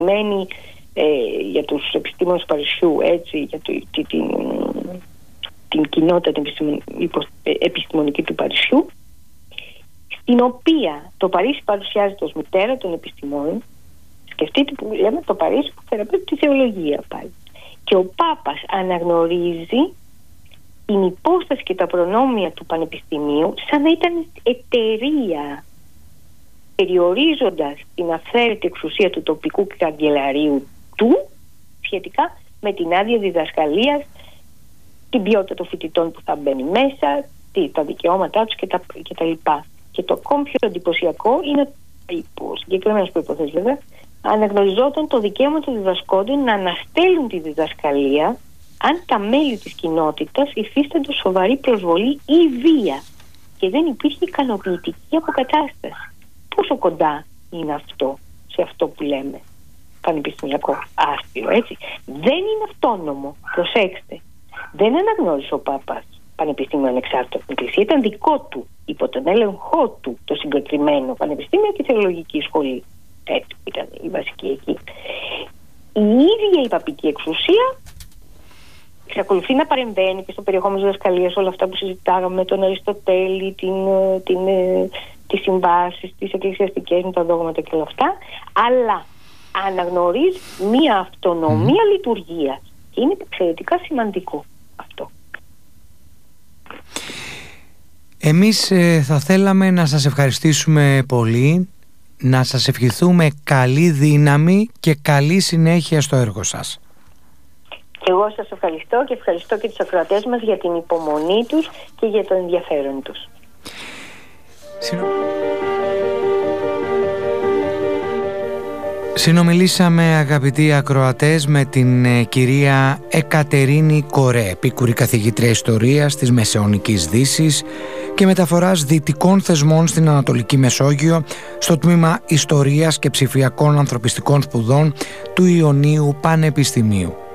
συγκεκριμένη για τους επιστήμονες του Παρισιού, έτσι, για την κοινότητα την επιστημονική του Παρισιού, στην οποία το Παρίσι παρουσιάζεται ως μητέρα των επιστημόνων. Σκεφτείτε που λέμε το Παρίσι που θεραπεύει τη θεολογία πάλι. Και ο Πάπας αναγνωρίζει την υπόσταση και τα προνόμια του πανεπιστημίου σαν να ήταν εταιρεία, περιορίζοντας την αυθαίρετη εξουσία του τοπικού καγκελαρίου του σχετικά με την άδεια διδασκαλίας, την ποιότητα των φοιτητών που θα μπαίνει μέσα, τα δικαιώματά τους κτλ. Και το ακόμη πιο εντυπωσιακό είναι υπό συγκεκριμένες προϋποθέσεις, βέβαια, αναγνωριζόταν το δικαίωμα των διδασκόντων να αναστέλουν τη διδασκαλία αν τα μέλη της κοινότητας υφίστανται σοβαρή προσβολή ή βία και δεν υπήρχε ικανοποιητική αποκατάσταση. Πόσο κοντά είναι αυτό σε αυτό που λέμε πανεπιστημιακό άθλιο, έτσι? Δεν είναι αυτόνομο, προσέξτε. Δεν αναγνώρισε ο Πάπας πανεπιστήμιο ανεξάρτητο από την Εκκλησία, ήταν δικό του, υπό τον έλεγχό του, το συγκεκριμένο πανεπιστήμιο και θεολογική σχολή. Έτσι ήταν η βασική εκεί. Η ίδια η παπική εξουσία εξακολουθεί να παρεμβαίνει και στο περιεχόμενο της διδασκαλίας, όλα αυτά που συζητάγαμε με τον Αριστοτέλη, τις συμβάσεις, τις εκκλησιαστικές με τα δόγματα και όλα αυτά, αλλά αναγνωρίζει μία αυτονομία λειτουργίας και είναι εξαιρετικά σημαντικό αυτό. Εμείς θα θέλαμε να σας ευχαριστήσουμε πολύ, να σας ευχηθούμε καλή δύναμη και καλή συνέχεια στο έργο σας. Και εγώ σας ευχαριστώ και ευχαριστώ και τους ακροατές μας για την υπομονή τους και για το ενδιαφέρον τους. Συνομιλήσαμε, αγαπητοί ακροατές, με την κυρία Εκατερίνη Κορέ, επίκουρη καθηγήτρια ιστορίας της Μεσαιωνικής Δύσης και μεταφοράς δυτικών θεσμών στην Ανατολική Μεσόγειο στο τμήμα Ιστορίας και Ψηφιακών Ανθρωπιστικών Σπουδών του Ιωνίου Πανεπιστημίου.